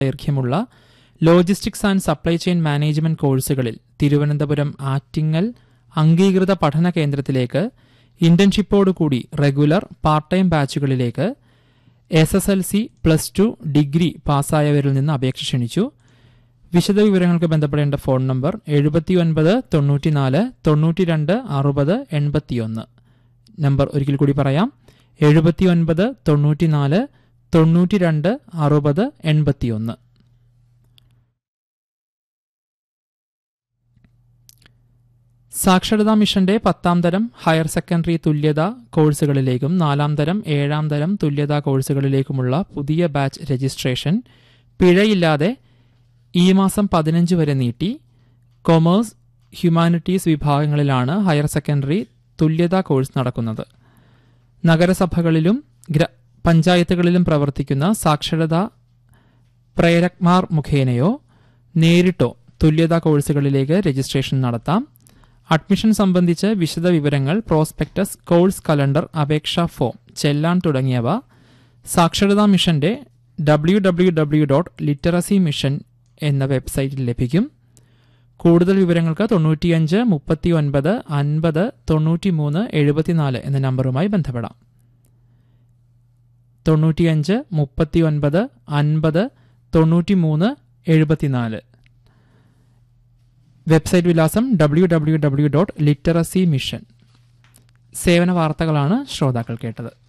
ദൈർഘ്യമുള്ള logistics and supply chain management കോഴ്സുകളിൽ തിരുവനന്തപുരം ആറ്റിങ്ങൽ അംഗീകൃത പഠന കേന്ദ്രത്തിലേക്ക് ഇന്റേൺഷിപ്പോടുകൂടി regular part time ബാച്ചുകളിലേക്ക് SSLC +2 degree പാസ്സായവരിൽ നിന്ന് അപേക്ഷ ക്ഷണിച്ചു. വിശദവിവരങ്ങൾക്ക് ബന്ധപ്പെടേണ്ട ഫോൺ നമ്പർ 79 94 92 60 81. നമ്പർ ഒരിക്കൽ കൂടി പറയാം, 79 94 92 60 81. സാക്ഷരതാ മിഷന്റെ 10ാം തരം ഹയർ സെക്കൻഡറി തുല്യതാ കോഴ്സുകളിലേക്കും 4ാം തരം 7ാം തരം തുല്യതാ കോഴ്സുകളിലേക്കുമുള്ള പുതിയ ബാച്ച് രജിസ്ട്രേഷൻ പിഴയില്ലാതെ ഈ മാസം 15 വരെ നീട്ടി. കൊമേഴ്സ്, ഹ്യൂമാനിറ്റീസ് വിഭാഗങ്ങളിലാണ് ഹയർ സെക്കൻഡറി തുല്യതാ കോഴ്സ് നടക്കുന്നത്. നഗരസഭകളിലും പഞ്ചായത്തുകളിലും പ്രവർത്തിക്കുന്ന സാക്ഷരതാ പ്രേരക്മാർ മുഖേനയോ നേരിട്ടോ തുല്യതാ കോഴ്സുകളിലേക്ക് രജിസ്ട്രേഷൻ നടത്താം. അഡ്മിഷൻ സംബന്ധിച്ച് വിശദ വിവരങ്ങൾ, പ്രോസ്പെക്ടസ്, കോഴ്സ് കലണ്ടർ, അപേക്ഷാ ഫോം, ചെല്ലാൻ തുടങ്ങിയവ സാക്ഷരതാ മിഷന്റെ www.literacymission എന്ന വെബ്സൈറ്റിൽ ലഭിക്കും. കൂടുതൽ വിവരങ്ങൾക്ക് 95 39 50 93 74 എന്ന നമ്പറുമായി ബന്ധപ്പെടാം. 95 39 50 93 74. വെബ്സൈറ്റ് വിലാസം www.literacymission. സേവന വാർത്തകളാണ് ശ്രോതാക്കൾ കേട്ടത്.